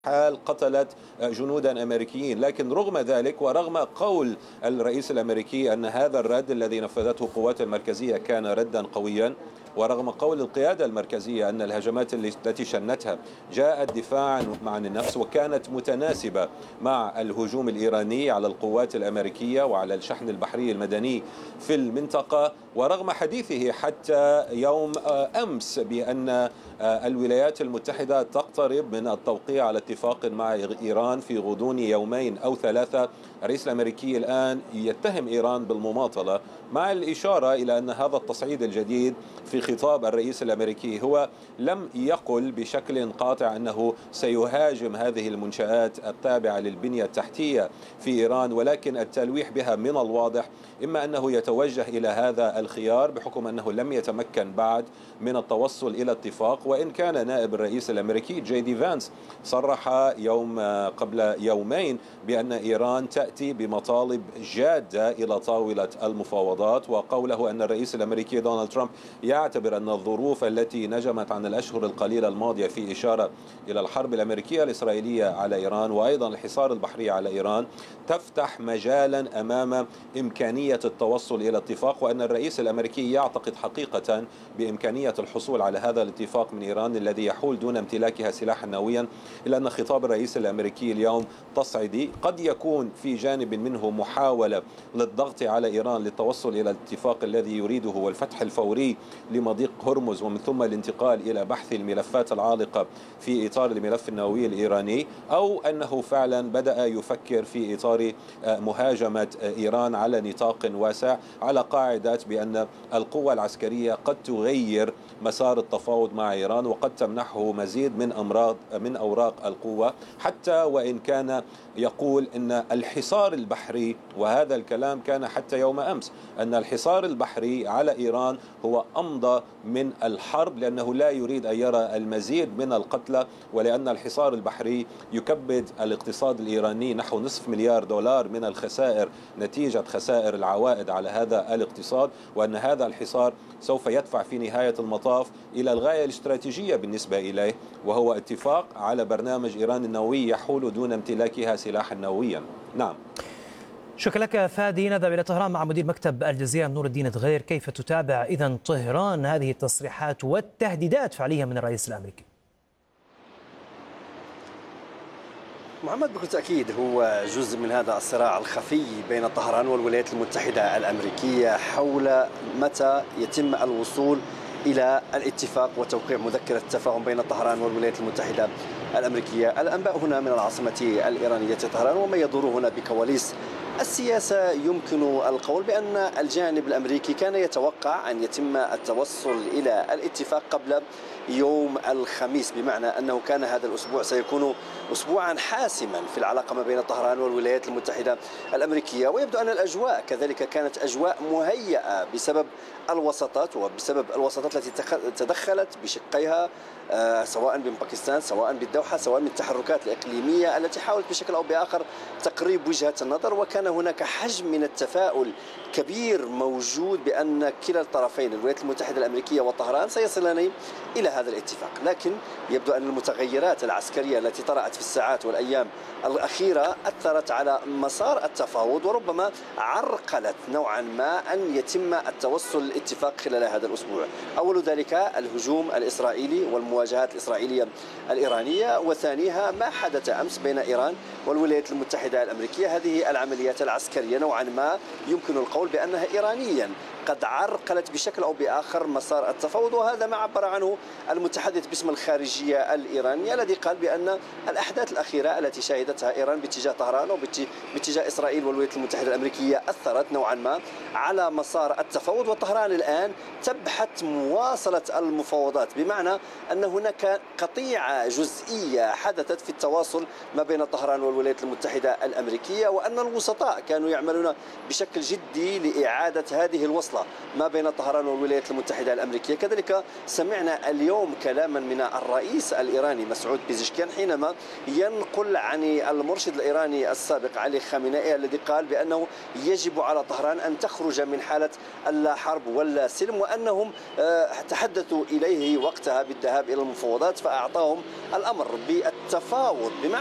حال قتلت جنودا أمريكيين. لكن رغم ذلك ورغم قول الرئيس الأمريكي أن هذا الرد الذي نفذته القوات المركزية كان ردا قويا، ورغم قول القيادة المركزية أن الهجمات التي شنتها جاءت دفاعا عن النفس وكانت متناسبة مع الهجوم الإيراني على القوات الأمريكية وعلى الشحن البحري المدني في المنطقة، ورغم حديثه حتى يوم أمس بأن الولايات المتحدة تقترب من التوقيع على اتفاق مع إيران في غضون يومين أو ثلاثة، الرئيس الأمريكي الآن يتهم إيران بالمماطلة، مع الإشارة إلى أن هذا التصعيد الجديد في خطاب الرئيس الأمريكي هو لم يقل بشكل قاطع أنه سيهاجم هذه المنشآت التابعة للبنية التحتية في إيران، ولكن التلويح بها من الواضح إما أنه يتوجه إلى هذا الخيار بحكم أنه لم يتمكن بعد من التوصل إلى اتفاق، وإن كان نائب الرئيس الأمريكي جي دي فانس صرح قبل يومين بأن إيران تأتي بمطالب جادة إلى طاولة المفاوضات، وقوله أن الرئيس الأمريكي دونالد ترامب يعتبر أن الظروف التي نجمت عن الأشهر القليلة الماضية في إشارة إلى الحرب الأمريكية الإسرائيلية على إيران وأيضا الحصار البحري على إيران تفتح مجالا أمام إمكانية التوصل إلى اتفاق، وأن الرئيس الأمريكي يعتقد حقيقة بإمكانية الحصول على هذا الاتفاق من إيران الذي يحول دون امتلاكها سلاحا نوويا، إلا أن خطاب الرئيس الأمريكي اليوم تصعيدي، قد يكون في جانب منه محاولة للضغط على إيران للتوصل إلى الاتفاق الذي يريده والفتح الفوري لمضيق هرمز ومن ثم الانتقال إلى بحث الملفات العالقة في إطار الملف النووي الإيراني، أو أنه فعلا بدأ يفكر في إطار مهاجمة إيران على نطاق واسع على قاعدة بأن القوة العسكرية قد تغير مسار التفاوض مع إيران وقد تمنحه مزيد من أوراق القوة، حتى وإن كان يقول أن الحصار البحري، وهذا الكلام كان حتى يوم أمس، أن الحصار البحري على إيران هو أمضى من الحرب لأنه لا يريد أن يرى المزيد من القتلى، ولأن الحصار البحري يكبد الاقتصاد الإيراني نحو نصف مليار دولار من الخسائر نتيجة خسائر العوائد على هذا الاقتصاد، وأن هذا الحصار سوف يدفع في نهاية المطاف إلى الغاية الاستراتيجية بالنسبة إليه، وهو اتفاق على برنامج إيران النووي يحول دون امتلاكها سلاحا نوويا. نعم. شكرا لك فادي. نذهب إلى طهران مع مدير مكتب الجزيرة نور الدين دغير. كيف تتابع إذن طهران هذه التصريحات والتهديدات فعليا من الرئيس الأمريكي؟ محمد، بكل تأكيد هو جزء من هذا الصراع الخفي بين طهران والولايات المتحدة الأمريكية حول متى يتم الوصول إلى الاتفاق وتوقيع مذكرة تفاهم بين طهران والولايات المتحدة الأمريكية. الأنباء هنا من العاصمة الإيرانية طهران وما يدور هنا بكواليس السياسة يمكن القول بأن الجانب الأمريكي كان يتوقع أن يتم التوصل إلى الاتفاق قبل يوم الخميس، بمعنى أنه كان هذا الأسبوع سيكون أسبوعا حاسما في العلاقة ما بين طهران والولايات المتحدة الأمريكية، ويبدو أن الأجواء كذلك كانت أجواء مهيئة بسبب الوساطات وبسبب الوساطات التي تدخلت بشقيها سواء من باكستان سواء بالدوحة سواء من التحركات الإقليمية التي حاولت بشكل أو بآخر تقريب وجهة النظر، وكان هناك حجم من التفاؤل كبير موجود بأن كلا الطرفين الولايات المتحدة الأمريكية وطهران سيصلان إلى هذا الاتفاق. لكن يبدو أن المتغيرات العسكرية التي طرأت في الساعات والأيام الأخيرة أثرت على مسار التفاوض وربما عرقلت نوعا ما أن يتم التوصل للاتفاق خلال هذا الأسبوع. أول ذلك الهجوم الإسرائيلي والمواجهات الإسرائيلية الإيرانية، وثانيها ما حدث أمس بين إيران والولايات المتحدة الأمريكية. هذه العمليات العسكرية نوعا ما يمكن القول بأنها إيرانيا قد عرقلت بشكل أو بآخر مسار التفاوض، وهذا ما عبر عنه المتحدث باسم الخارجية الإيرانية الذي قال بأن الأحداث الأخيرة التي شهدتها إيران باتجاه طهران وباتجاه إسرائيل والولايات المتحدة الأمريكية أثرت نوعا ما على مسار التفاوض، وطهران الآن تبحث مواصلة المفاوضات، بمعنى أن هناك قطيعة جزئية حدثت في التواصل ما بين طهران والولايات المتحدة الأمريكية، وأن الوسطاء كانوا يعملون بشكل جدي لإعادة هذه الوصلة المتواصلة ما بين طهران والولايات المتحدة الأمريكية. كذلك سمعنا اليوم كلاما من الرئيس الإيراني مسعود بيزشكيان حينما ينقل عن المرشد الإيراني السابق علي خامنئي الذي قال بأنه يجب على طهران أن تخرج من حالة اللا حرب ولا سلم، وأنهم تحدثوا إليه وقتها بالذهاب إلى المفاوضات فأعطاهم الأمر بالتفاوض، بمعنى